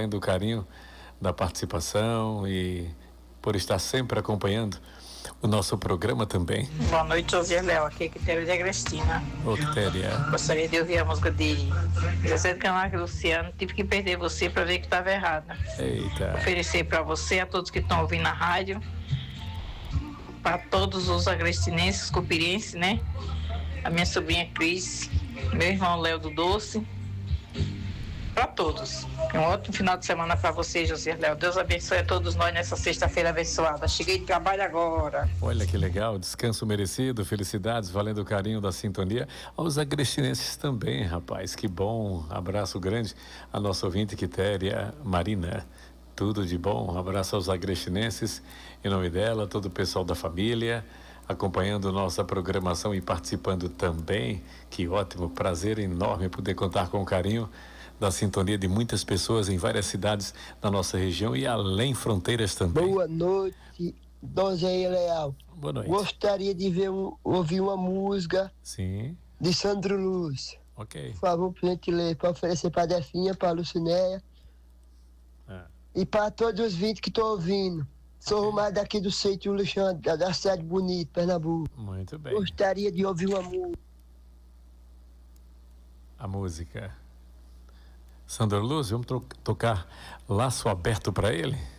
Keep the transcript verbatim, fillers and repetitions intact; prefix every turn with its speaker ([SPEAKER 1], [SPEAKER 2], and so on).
[SPEAKER 1] valendo o carinho da participação e por estar sempre acompanhando o nosso programa também.
[SPEAKER 2] Boa noite, José Léo, aqui é Quitéria de Agrestina.
[SPEAKER 1] Ô, Quitéria.
[SPEAKER 2] Gostaria de ouvir a música de José de Camargo e Luciano. Tive que perder você para ver que estava errada.
[SPEAKER 1] Eita.
[SPEAKER 2] Oferecer para você, a todos que estão ouvindo na rádio, para todos os agrestinenses, cupirienses, né? A minha sobrinha Cris, meu irmão Léo do Doce, para todos. Um ótimo final de semana para você, José Léo. Deus abençoe a todos nós nessa sexta-feira abençoada. Cheguei de trabalho agora.
[SPEAKER 1] Olha que legal, descanso merecido, felicidades, valendo o carinho da sintonia. Aos agrestinenses também, rapaz, que bom. Abraço grande a nossa ouvinte Quitéria Marina. Tudo de bom, um abraço aos agrestinenses, em nome dela, todo o pessoal da família, acompanhando nossa programação e participando também. Que ótimo, prazer enorme poder contar com o carinho da sintonia de muitas pessoas em várias cidades da nossa região e além fronteiras também.
[SPEAKER 3] Boa noite, Donzinha Leal.
[SPEAKER 1] Boa noite.
[SPEAKER 3] Gostaria de ver um, ouvir uma música
[SPEAKER 1] Sim.
[SPEAKER 3] de Sandro Luz.
[SPEAKER 1] Ok.
[SPEAKER 3] Por favor, por gentileza, para oferecer para a Definha, para a Lucinéia
[SPEAKER 1] Ah.
[SPEAKER 3] e para todos os vinte que estão ouvindo. Sou mais daqui do sítio Alexandre, da, da cidade bonita, Pernambuco.
[SPEAKER 1] Muito bem.
[SPEAKER 3] Gostaria de ouvir uma música.
[SPEAKER 1] A música. Sandro Luz, vamos tocar Laço Aberto para ele?